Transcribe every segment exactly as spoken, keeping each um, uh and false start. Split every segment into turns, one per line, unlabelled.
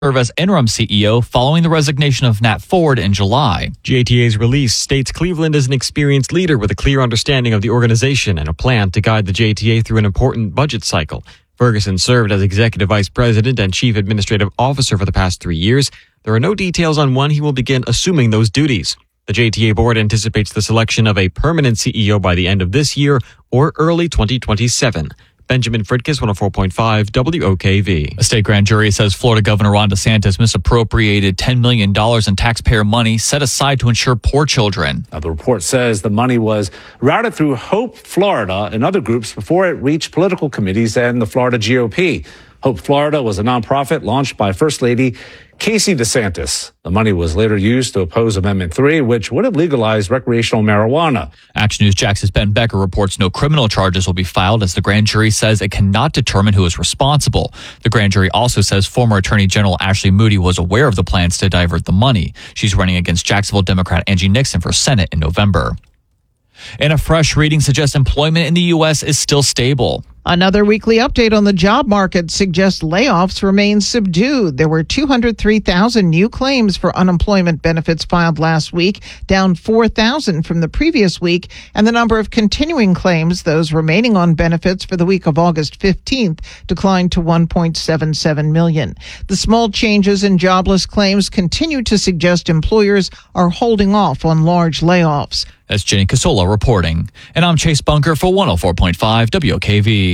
serve as interim C E O following the resignation of Nat Ford in July.
J A T A's release states Cleveland is an experienced leader with a clear understanding of the organization and a plan to guide the J A T A through an important budget cycle. Ferguson served as Executive Vice President and Chief Administrative Officer for the past three years. There are no details on when he will begin assuming those duties. The J A T A board anticipates the selection of a permanent C E O by the end of this year or early twenty twenty-seven. Benjamin Fritkiss, one oh four point five W O K V.
A state grand jury says Florida Governor Ron DeSantis misappropriated ten million dollars in taxpayer money set aside to insure poor children.
Now, the report says the money was routed through Hope Florida and other groups before it reached political committees and the Florida G O P. Hope Florida was a nonprofit launched by First Lady Casey DeSantis. The money was later used to oppose Amendment three, which would have legalized recreational marijuana.
Action News Jax's Ben Becker reports no criminal charges will be filed as the grand jury says it cannot determine who is responsible. The grand jury also says former Attorney General Ashley Moody was aware of the plans to divert the money. She's running against Jacksonville Democrat Angie Nixon for Senate in November. And a fresh reading suggests employment in the U S is still stable.
Another weekly update on the job market suggests layoffs remain subdued. There were two hundred three thousand new claims for unemployment benefits filed last week, down four thousand from the previous week, and the number of continuing claims, those remaining on benefits for the week of August fifteenth, declined to one point seven seven million. The small changes in jobless claims continue to suggest employers are holding off on large layoffs.
That's Jenny Casola reporting. And I'm Chase Bunker for one oh four point five W O K V.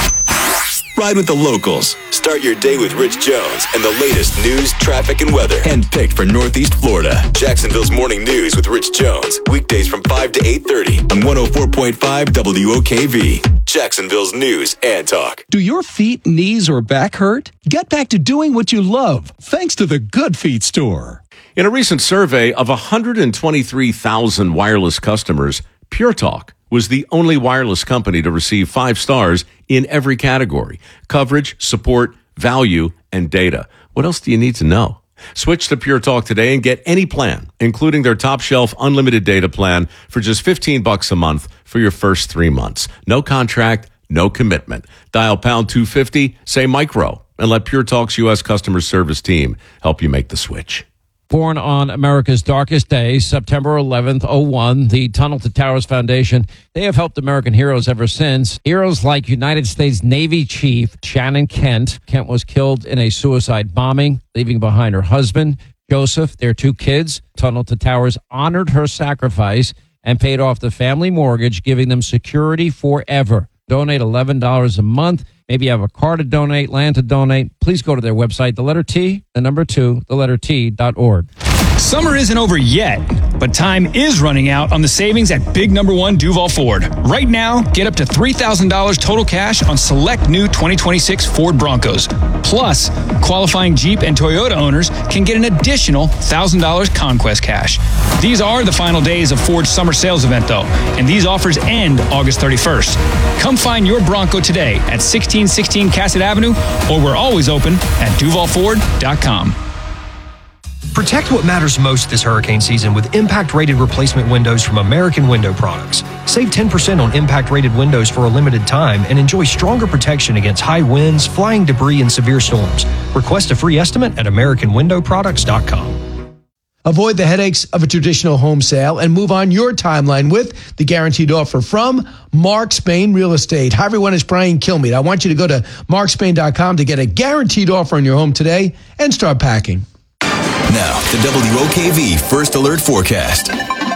Ride with the locals. Start your day with Rich Jones and the latest news, traffic, and weather. Handpicked for Northeast Florida. Jacksonville's Morning News with Rich Jones. Weekdays from five to eight thirty on one oh four point five W O K V. Jacksonville's News and Talk.
Do your feet, knees, or back hurt? Get back to doing what you love thanks to the Good Feet store.
In a recent survey of one hundred twenty-three thousand wireless customers, Pure Talk was the only wireless company to receive five stars in every category: coverage, support, value, and data. What else do you need to know? Switch to Pure Talk today and get any plan, including their top shelf unlimited data plan for just fifteen bucks a month for your first three months. No contract, no commitment. Dial pound two fifty, say micro, and let Pure Talk's U S customer service team help you make the switch.
Born on America's darkest day, September eleventh, oh one, the Tunnel to Towers Foundation, they have helped American heroes ever since. Heroes like United States Navy Chief Shannon Kent. Kent was killed in a suicide bombing, leaving behind her husband, Joseph, their two kids. Tunnel to Towers honored her sacrifice and paid off the family mortgage, giving them security forever. Donate eleven dollars a month. Maybe you have a car to donate, land to donate. Please go to their website, the letter T, the number two, the letter T dot org.
Summer isn't over yet, but time is running out on the savings at Big Number One Duval Ford. Right now, get up to three thousand dollars total cash on select new twenty twenty-six Ford Broncos. Plus, qualifying Jeep and Toyota owners can get an additional one thousand dollars Conquest cash. These are the final days of Ford's summer sales event, though, and these offers end August thirty-first. Come find your Bronco today at sixteen sixteen Cassett Avenue, or we're always open at duval ford dot com.
Protect what matters most this hurricane season with impact-rated replacement windows from American Window Products. Save ten percent on impact-rated windows for a limited time and enjoy stronger protection against high winds, flying debris, and severe storms. Request a free estimate at american window products dot com.
Avoid the headaches of a traditional home sale and move on your timeline with the guaranteed offer from Mark Spain Real Estate. Hi, everyone. It's Brian Kilmeade. I want you to go to mark spain dot com to get a guaranteed offer on your home today and start packing.
Now, the W O K V First Alert Forecast.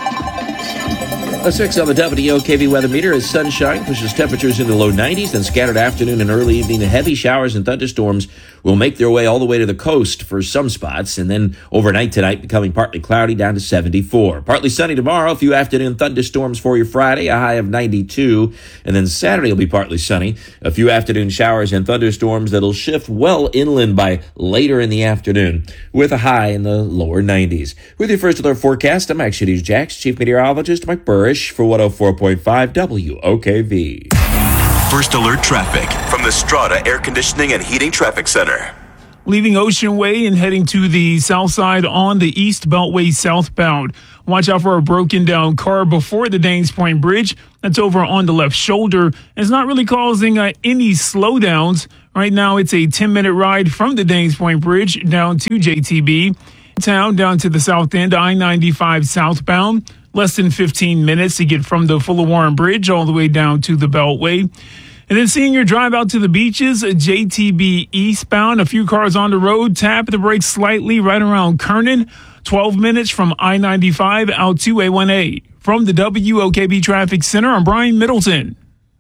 A six on the W O K V weather meter as sunshine pushes temperatures into the low nineties, then scattered afternoon and early evening. Heavy showers and thunderstorms will make their way all the way to the coast for some spots, and then overnight tonight becoming partly cloudy down to seventy-four. Partly sunny tomorrow, a few afternoon thunderstorms for your Friday, a high of ninety-two, and then Saturday will be partly sunny. A few afternoon showers and thunderstorms that'll shift well inland by later in the afternoon, with a high in the lower nineties. With your First Alert Forecast, I'm Action News Jax Chief Meteorologist Mike Burrish for one oh four point five W O K V.
First Alert Traffic from the Strata Air Conditioning and Heating Traffic Center.
Leaving Ocean Way and heading to the south side on the East Beltway southbound. Watch out for a broken down car before the Danes Point Bridge. That's over on the left shoulder. It's not really causing uh, any slowdowns. Right now, it's a ten-minute ride from the Danes Point Bridge down to J T B. Town down to the south end, I ninety-five southbound. Less than fifteen minutes to get from the Fuller Warren Bridge all the way down to the Beltway. And then seeing your drive out to the beaches, J T B eastbound, a few cars on the road, tap the brakes slightly right around Kernan. twelve minutes from I ninety-five out to A one A. From the W O K B Traffic Center, I'm Brian Middleton.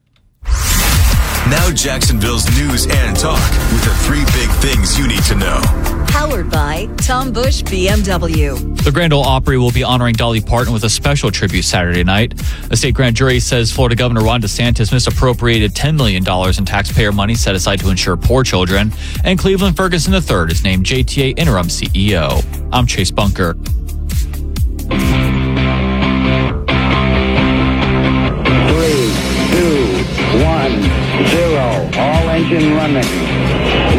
Now Jacksonville's news and talk with the three big things you need to know.
Powered by Tom Bush B M W.
The Grand Ole Opry will be honoring Dolly Parton with a special tribute Saturday night. A state grand jury says Florida Governor Ron DeSantis misappropriated ten million dollars in taxpayer money set aside to insure poor children. And Cleveland Ferguson the third is named J T A interim C E O. I'm Chase Bunker.
Three, two, one, zero. All engine running.